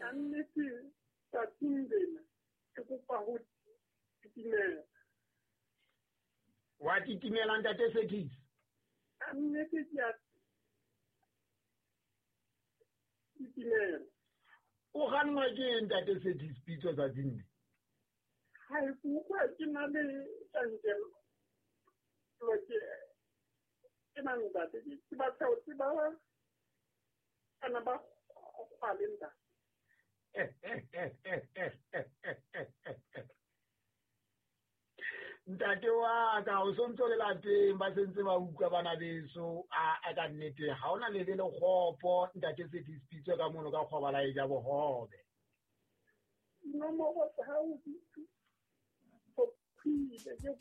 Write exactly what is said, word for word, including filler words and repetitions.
nnete tsatsing lena ke kopa ho titimela. Wa titimela ntate Sethis? Nnete ke a titimela. O ganwa ke ntate Sethis pitso tsatsing le? Ha e kutlwa ke na le tjantjello. Lo ke ke nang ntate ke batla ho tseba ana ba kgwalenda. Ntate wa ka o sontso le lateng ba sentse ba utlwa bana beso a ka nnete ha ona le le lekgopo ntate Sethis pitso ka mono ka kgobala e ja bohobe. Nomoro sa ha o di ho phile